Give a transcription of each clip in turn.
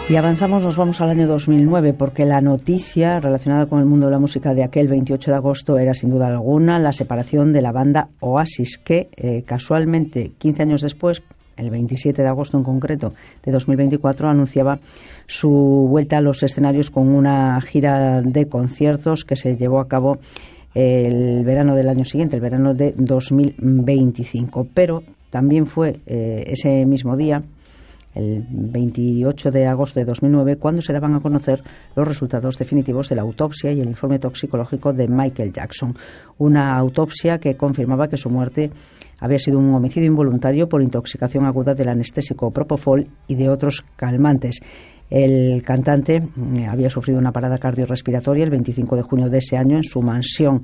Y avanzamos, nos vamos al año 2009, porque la noticia relacionada con el mundo de la música de aquel 28 de agosto era sin duda alguna la separación de la banda Oasis, que casualmente 15 años después, el 27 de agosto en concreto de 2024, anunciaba su vuelta a los escenarios con una gira de conciertos que se llevó a cabo el verano del año siguiente, el verano de 2025. Pero también fue ese mismo día, el 28 de agosto de 2009, cuando se daban a conocer los resultados definitivos de la autopsia y el informe toxicológico de Michael Jackson. Una autopsia que confirmaba que su muerte había sido un homicidio involuntario por intoxicación aguda del anestésico Propofol y de otros calmantes. El cantante había sufrido una parada cardiorrespiratoria el 25 de junio de ese año en su mansión.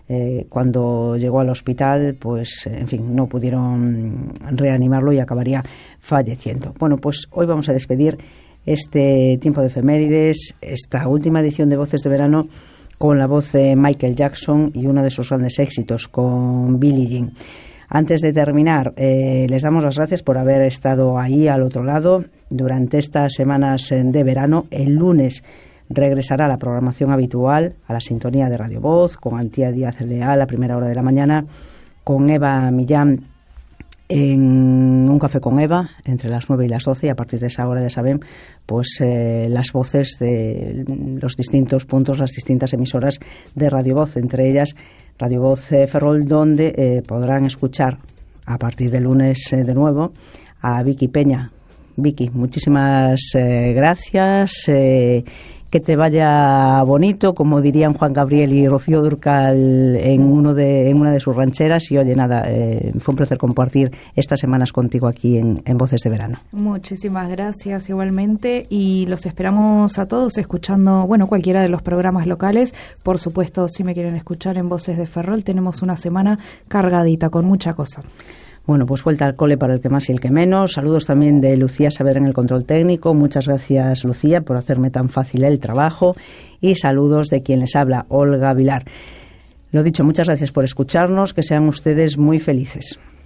Cuando llegó al hospital, pues, en fin, no pudieron reanimarlo y acabaría falleciendo. Bueno, pues hoy vamos a despedir este tiempo de efemérides, esta última edición de Voces de Verano, con la voz de Michael Jackson y uno de sus grandes éxitos, con Billie Jean. Antes de terminar, les damos las gracias por haber estado ahí al otro lado durante estas semanas de verano. El lunes regresará la programación habitual a la sintonía de Radio Voz, con Antía Díaz Leal a primera hora de la mañana, con Eva Millán en Un Café con Eva entre las 9 y las 12, y a partir de esa hora ya saben pues las voces de los distintos puntos, las distintas emisoras de Radio Voz, entre ellas Radio Voz Ferrol, donde podrán escuchar a partir del lunes de nuevo a Vicky Peña. Vicky, muchísimas gracias. Que te vaya bonito, como dirían Juan Gabriel y Rocío Dúrcal en una de sus rancheras. Y oye, nada, fue un placer compartir estas semanas contigo aquí en Voces de Verano. Muchísimas gracias igualmente, y los esperamos a todos escuchando, bueno, cualquiera de los programas locales. Por supuesto, si me quieren escuchar en Voces de Ferrol, tenemos una semana cargadita con mucha cosa. Bueno, pues vuelta al cole para el que más y el que menos. Saludos también de Lucía Saavedra en el control técnico. Muchas gracias, Lucía, por hacerme tan fácil el trabajo. Y saludos de quien les habla, Olga Vilar. Lo dicho, muchas gracias por escucharnos. Que sean ustedes muy felices.